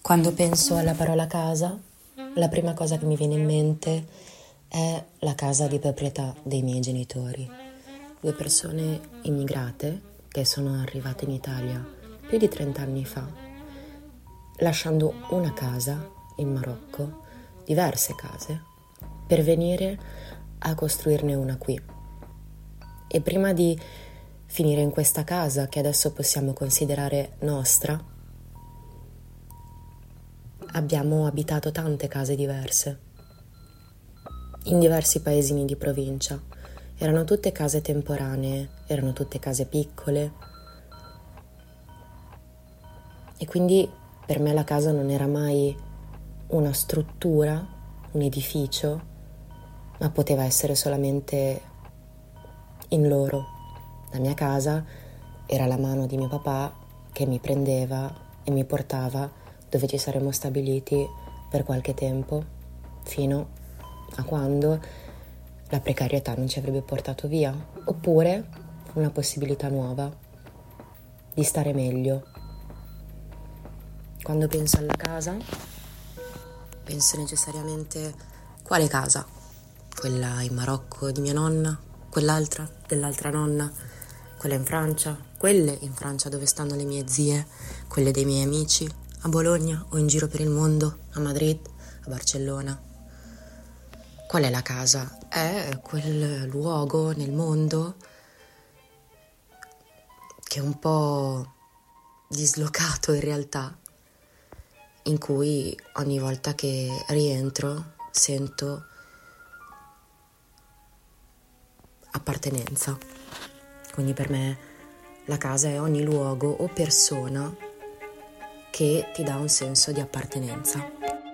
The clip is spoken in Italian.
Quando penso alla parola casa, la prima cosa che mi viene in mente è la casa di proprietà dei miei genitori. Due persone immigrate che sono arrivate in Italia più di 30 anni fa, lasciando una casa in Marocco, diverse case, per venire a costruirne una qui. E prima di finire in questa casa, che adesso possiamo considerare nostra, abbiamo abitato tante case diverse, in diversi paesini di provincia. Erano tutte case temporanee, erano tutte case piccole. E quindi per me la casa non era mai una struttura, un edificio, ma poteva essere solamente in loro. La mia casa era la mano di mio papà che mi prendeva e mi portava dove ci saremmo stabiliti per qualche tempo, fino a quando la precarietà non ci avrebbe portato via, oppure una possibilità nuova di stare meglio. Quando penso alla casa, penso necessariamente: quale casa? Quella in Marocco di mia nonna, quell'altra dell'altra nonna, quella in Francia, quelle in Francia dove stanno le mie zie, quelle dei miei amici, a Bologna o in giro per il mondo, a Madrid, a Barcellona. Qual è la casa? È quel luogo nel mondo che è un po' dislocato in realtà, in cui ogni volta che rientro sento appartenenza. Quindi per me la casa è ogni luogo o persona che ti dà un senso di appartenenza.